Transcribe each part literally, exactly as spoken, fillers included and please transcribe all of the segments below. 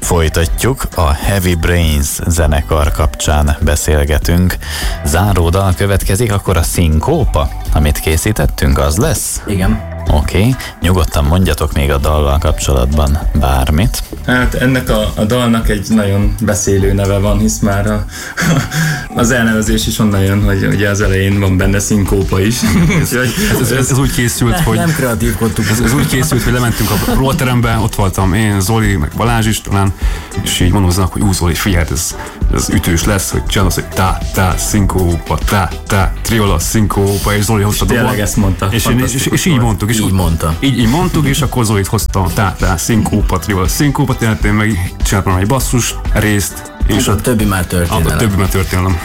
Folytatjuk, a Heavy Brains zenekar kapcsán beszélgetünk. Záró dal következik, akkor a Szinkópa, amit készítettünk, az lesz? Igen. Oké, okay. Nyugodtan mondjatok még a dallal kapcsolatban bármit. Hát ennek a, a dalnak egy nagyon beszélő neve van, hisz már a, az elnevezés is onnan jön, hogy ugye az elején van benne szinkópa is. ez, ez, ez, ez úgy készült, ne, hogy... Nem kreatívkodtuk. Ez, ez úgy készült, hogy lementünk a rolterembe, ott voltam én, Zoli, meg Balázs is talán, és így mondoznak, hogy ú, Zoli, figyelj, ez, ez ütős lesz, hogy csinálsz, hogy tá, tá, szinkópa, tá, tá, triola, szinkópa, és Zoli hozta a ezt mondta. És, és, és, és így mondtuk. És így mondta. Így, így mondtuk, és akkor Zolit hozta a tá, tá, szinkópa, triola, szinkópa, tehát én meg csináltam egy basszus részt, és a, a többi már történelem. A többi már történelem.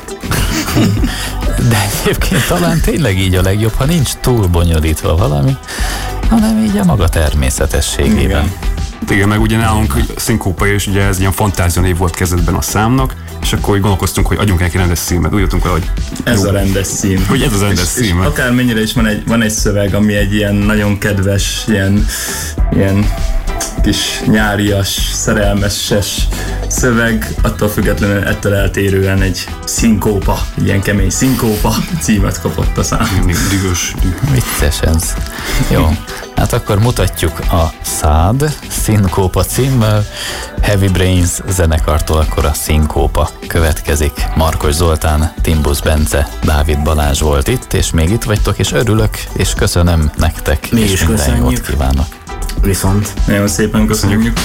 De egyébként talán tényleg így a legjobb, ha nincs túl bonyolítva valami, hanem így a maga természetességében. Igen. Igen, meg ugye nálunk szinkópa, és ugye ez ilyen fantázianév volt kezdetben a számnak, és akkor úgy gondolkoztunk, hogy adjunk neki rendes címet. Úgy jöttünk vele, hogy ez jó, a rendes cím. Hogy ez a rendes cím. Akármennyire is van egy, van egy szöveg, ami egy ilyen nagyon kedves, ilyen, ilyen kis nyárias, szerelmeses szöveg, attól függetlenül ettől eltérően egy szinkópa, ilyen kemény szinkópa címet kapott a szám. Dühös. Vicces ez. Jó, hát akkor mutatjuk a Szád Szinkópa címmel. Heavy Brains zenekartól akkor a Szinkópa következik. Markos Zoltán, Timbusz Bence, Dávid Balázs volt itt, és még itt vagytok, és örülök, és köszönöm nektek, Mi és is minden köszönjük. jót kívánok. Viszont. Nagyon szépen köszönjük.